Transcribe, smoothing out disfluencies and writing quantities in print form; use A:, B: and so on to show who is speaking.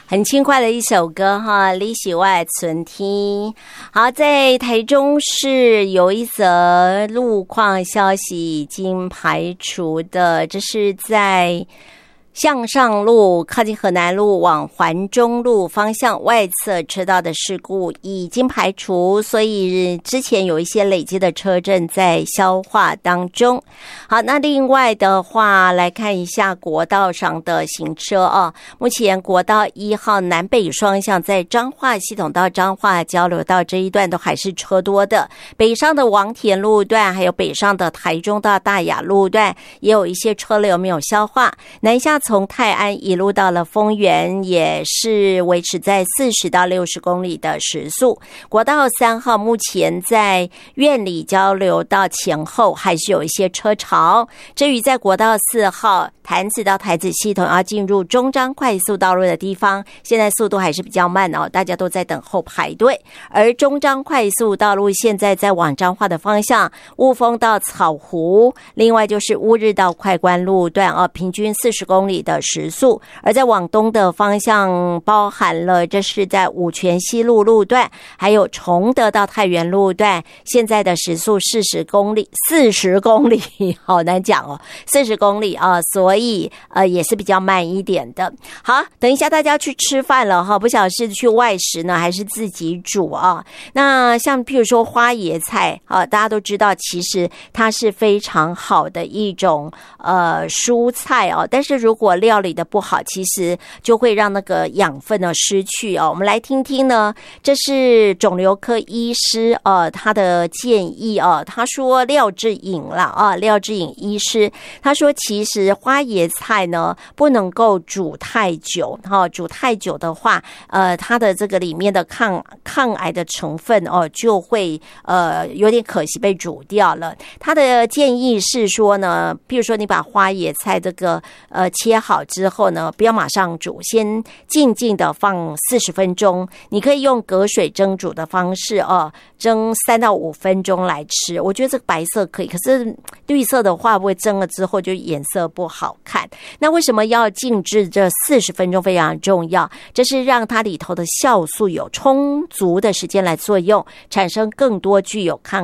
A: 很轻快的一首歌哈，你喜外存听。好，在台中市有一则路况消息已经排除的，这是在向上路靠近河南路往环中路方向外侧车道的事故已经排除，所以之前有一些累积的车阵在消化当中。好，那另外的话来看一下国道上的行车啊，目前国道1号南北双向在彰化系统到彰化交流道这一段都还是车多的，北上的王田路段还有北上的台中到大雅路段也有一些车流没有消化，南下从泰安一路到了丰原也是维持在40到60公里的时速。国道3号目前在苑里交流道前后还是有一些车潮。至于在国道4号潭子到台子系统要进入中彰快速道路的地方，现在速度还是比较慢哦，大家都在等候排队。而中彰快速道路现在在往彰化的方向，雾峰到草湖，另外就是乌日到快关路段哦，平均40公里的时速。而在往东的方向包含了这是在五权西路路段还有崇德到太原路段，现在的时速40公里好难讲哦，40公里啊，所以也是比较慢一点的。好，等一下大家去吃饭了哈，不晓得是去外食呢还是自己煮啊。那像譬如说花椰菜啊，大家都知道其实它是非常好的一种蔬菜哦，但是如果料理的不好，其实就会让那个养分呢失去哦。我们来听听呢，这是肿瘤科医师他的建议哦。他说廖志颖医师他说，其实花椰菜呢不能够煮太久煮太久的话，它的这个里面的抗癌的成分就会有点可惜被煮掉了。他的建议是说呢，比如说你把花椰菜这个切好之后呢，不要马上煮，先静静的放40分钟。你可以用隔水蒸煮的方式蒸3到5分钟来吃。我觉得这个白色可以，可是绿色的话会不会蒸了之后就颜色不好看？那为什么要静置这40分钟非常重要？这是让它里头的酵素有充足的时间来作用，产生更多具有抗